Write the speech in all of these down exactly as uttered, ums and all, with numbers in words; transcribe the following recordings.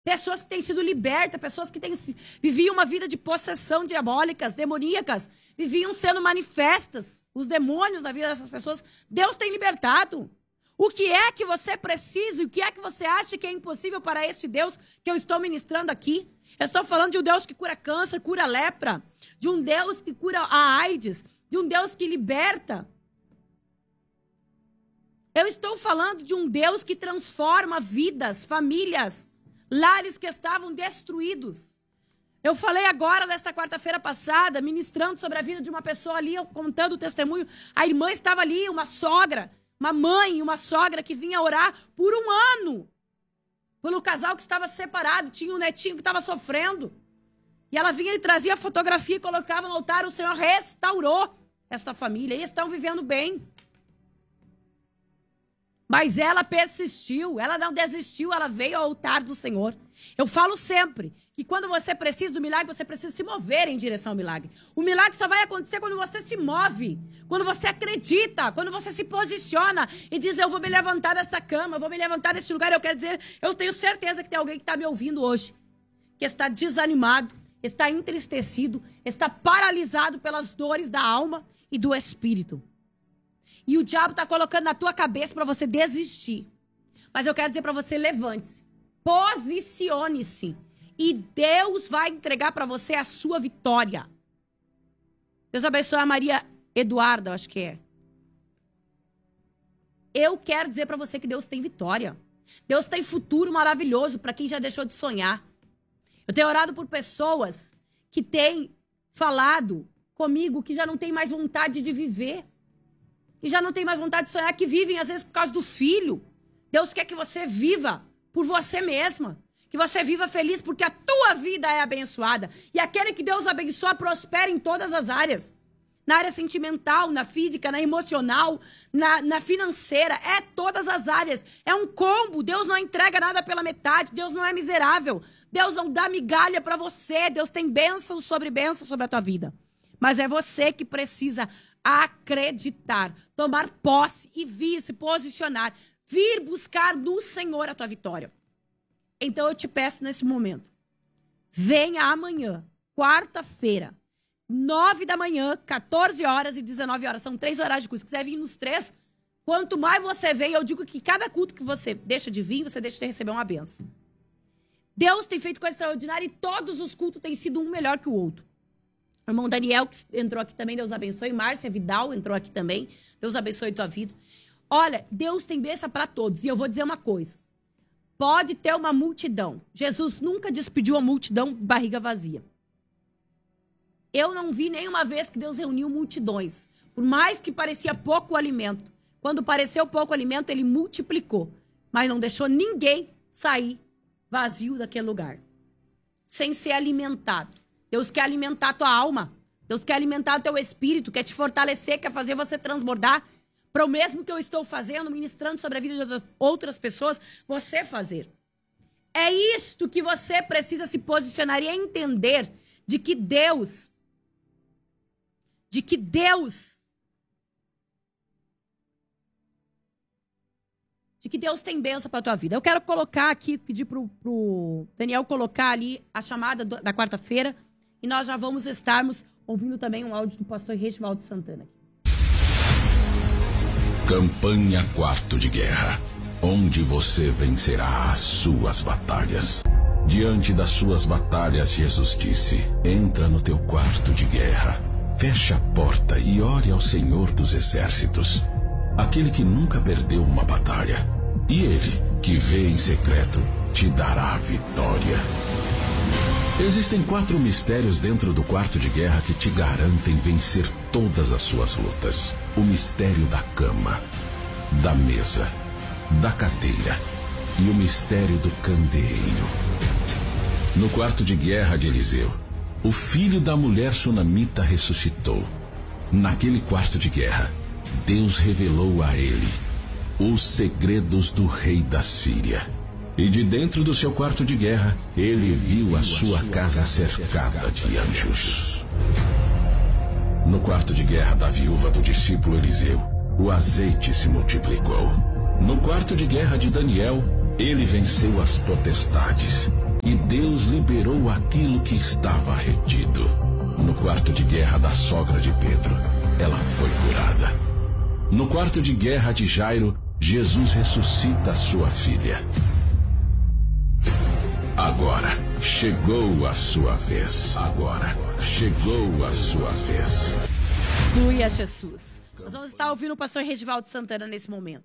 Pessoas que têm sido libertas, pessoas que têm, viviam uma vida de possessão diabólicas, demoníacas, viviam sendo manifestas. Os demônios na vida dessas pessoas, Deus tem libertado. O que é que você precisa e o que é que você acha que é impossível para este Deus que eu estou ministrando aqui? Eu estou falando de um Deus que cura câncer, cura lepra, de um Deus que cura a AIDS, de um Deus que liberta. Eu estou falando de um Deus que transforma vidas, famílias, lares que estavam destruídos. Eu falei agora, nesta quarta-feira passada, ministrando sobre a vida de uma pessoa ali, eu contando o testemunho. A irmã estava ali, uma sogra, uma mãe e uma sogra que vinha orar por um ano. Pelo casal que estava separado, tinha um netinho que estava sofrendo. E ela vinha e trazia a fotografia e colocava no altar. O Senhor restaurou esta família e estão vivendo bem. Mas ela persistiu, ela não desistiu, ela veio ao altar do Senhor. Eu falo sempre que quando você precisa do milagre, você precisa se mover em direção ao milagre. O milagre só vai acontecer quando você se move, quando você acredita, quando você se posiciona e diz, eu vou me levantar dessa cama, eu vou me levantar desse lugar. Eu quero dizer, eu tenho certeza que tem alguém que está me ouvindo hoje, que está desanimado, está entristecido, está paralisado pelas dores da alma e do espírito. E o diabo está colocando na tua cabeça para você desistir. Mas eu quero dizer para você, levante-se. Posicione-se. E Deus vai entregar para você a sua vitória. Deus abençoe a Maria Eduarda, acho que é. Eu quero dizer para você que Deus tem vitória. Deus tem futuro maravilhoso para quem já deixou de sonhar. Eu tenho orado por pessoas que têm falado comigo que já não tem mais vontade de viver. E já não tem mais vontade de sonhar, que vivem às vezes por causa do filho. Deus quer que você viva por você mesma. Que você viva feliz porque a tua vida é abençoada. E aquele que Deus abençoa prospera em todas as áreas. Na área sentimental, na física, na emocional, na, na financeira. É todas as áreas. É um combo. Deus não entrega nada pela metade. Deus não é miserável. Deus não dá migalha para você. Deus tem bênçãos sobre bênçãos sobre a tua vida. Mas é você que precisa acreditar, tomar posse e vir se posicionar, vir buscar no Senhor a tua vitória. Então eu te peço nesse momento, venha amanhã, quarta-feira, nove da manhã, quatorze horas e dezenove horas, são três horários de culto. Se quiser vir nos três, quanto mais você vem, eu digo que cada culto que você deixa de vir, você deixa de receber uma bênção. Deus tem feito coisa extraordinária e todos os cultos têm sido um melhor que o outro. O irmão Daniel, que entrou aqui também, Deus abençoe. Márcia Vidal entrou aqui também. Deus abençoe tua vida. Olha, Deus tem bênção para todos. E eu vou dizer uma coisa. Pode ter uma multidão. Jesus nunca despediu a multidão de barriga vazia. Eu não vi nenhuma vez que Deus reuniu multidões. Por mais que parecia pouco alimento. Quando pareceu pouco alimento, ele multiplicou. Mas não deixou ninguém sair vazio daquele lugar. Sem ser alimentado. Deus quer alimentar a tua alma. Deus quer alimentar o teu espírito, quer te fortalecer, quer fazer você transbordar para o mesmo que eu estou fazendo, ministrando sobre a vida de outras pessoas, você fazer. É isto que você precisa se posicionar e entender de que Deus, de que Deus, de que Deus tem bênção para a tua vida. Eu quero colocar aqui, pedir para o Daniel colocar ali a chamada do, da quarta-feira. E nós já vamos estarmos ouvindo também um áudio do pastor Regivaldo Santana. Campanha Quarto de Guerra, onde você vencerá as suas batalhas. Diante das suas batalhas, Jesus disse, entra no teu quarto de guerra, fecha a porta e ore ao Senhor dos Exércitos, aquele que nunca perdeu uma batalha. E ele, que vê em secreto, te dará a vitória. Existem quatro mistérios dentro do quarto de guerra que te garantem vencer todas as suas lutas. O mistério da cama, da mesa, da cadeira e o mistério do candeeiro. No quarto de guerra de Eliseu, o filho da mulher sunamita ressuscitou. Naquele quarto de guerra, Deus revelou a ele os segredos do rei da Síria. E de dentro do seu quarto de guerra, ele viu a sua casa cercada de anjos. No quarto de guerra da viúva do discípulo Eliseu, o azeite se multiplicou. No quarto de guerra de Daniel, ele venceu as potestades. e Deus liberou aquilo que estava retido. No quarto de guerra da sogra de Pedro, ela foi curada. No quarto de guerra de Jairo, Jesus ressuscita sua filha. Agora chegou a sua vez. Agora chegou a sua vez. Aleluia, Jesus. Nós vamos estar ouvindo o pastor Regivaldo Santana nesse momento.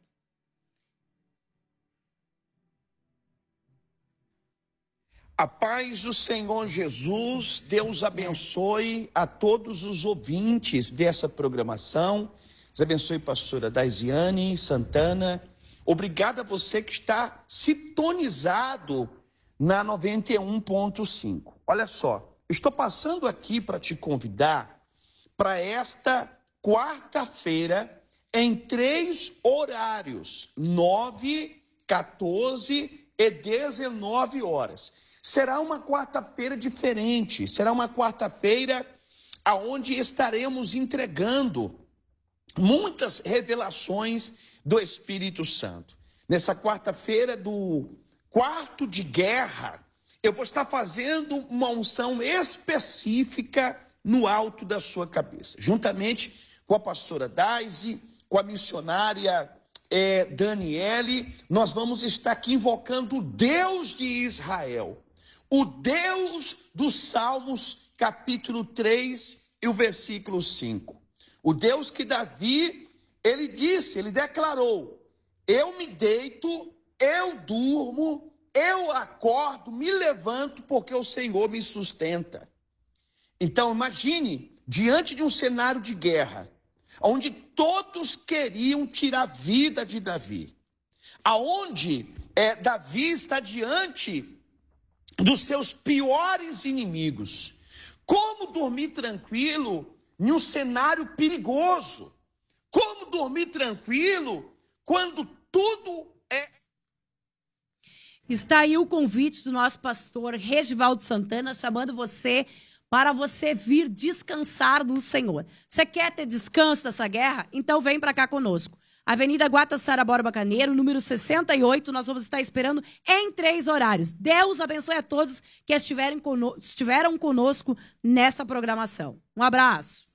A paz do Senhor Jesus, Deus abençoe a todos os ouvintes dessa programação. Deus abençoe a pastora Daisiane Santana. Obrigado a você que está sintonizado na noventa e um ponto cinco. Olha só, estou passando aqui para te convidar para esta quarta-feira em três horários, nove, quatorze e dezenove horas. Será uma quarta-feira diferente, será uma quarta-feira onde estaremos entregando muitas revelações do Espírito Santo. Nessa quarta-feira do quarto de guerra, eu vou estar fazendo uma unção específica no alto da sua cabeça, juntamente com a pastora Daisy, com a missionária é, Daniele. Nós vamos estar aqui invocando o Deus de Israel, o Deus dos Salmos, capítulo três e o versículo cinco. O Deus que Davi, ele disse, ele declarou: eu me deito, eu durmo, eu acordo, me levanto, porque o Senhor me sustenta. Então imagine, diante de um cenário de guerra, onde todos queriam tirar a vida de Davi, aonde é, Davi está diante dos seus piores inimigos. Como dormir tranquilo em um cenário perigoso? Como dormir tranquilo quando tudo é... Está aí o convite do nosso pastor Regivaldo Santana, chamando você para você vir descansar no Senhor. Você quer ter descanso dessa guerra? Então vem para cá conosco. Avenida Guatassara Borba Carneiro, número sessenta e oito, nós vamos estar esperando em três horários. Deus abençoe a todos que estiverem cono- estiveram conosco nesta programação. Um abraço.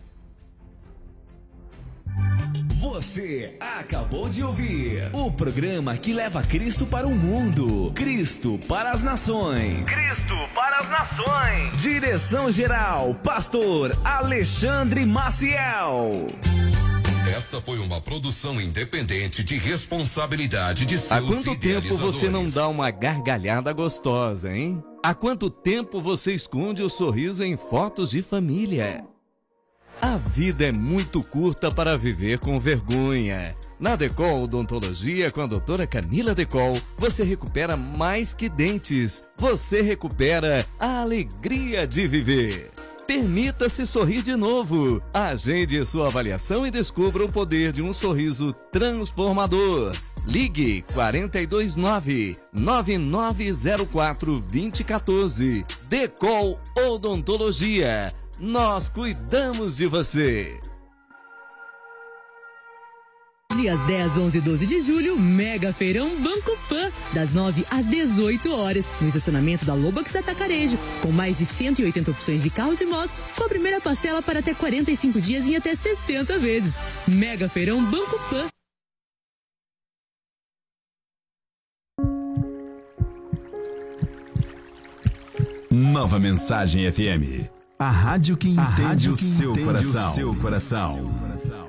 Você acabou de ouvir o programa que leva Cristo para o mundo, Cristo para as nações. Cristo para as nações. Direção geral, pastor Alexandre Maciel. Esta foi uma produção independente de responsabilidade de seus Há quanto tempo você não idealizadores. dá uma gargalhada gostosa, hein? Há quanto tempo você esconde o sorriso em fotos de família? A vida é muito curta para viver com vergonha. Na Decol Odontologia, com a doutora Camila Decol, você recupera mais que dentes. Você recupera a alegria de viver. Permita-se sorrir de novo. Agende sua avaliação e descubra o poder de um sorriso transformador. Ligue quatro dois nove, nove nove zero quatro, dois zero um quatro. Decol Odontologia. Nós cuidamos de você. Dias dez, onze e doze de julho, Mega Feirão Banco Pan, das nove às dezoito horas, no estacionamento da Lobax Atacarejo, com mais de cento e oitenta opções de carros e motos, com a primeira parcela para até quarenta e cinco dias em até sessenta vezes. Mega Feirão Banco Pan. Nova Mensagem F M. A rádio que entende, a rádio que o, seu entende o seu coração.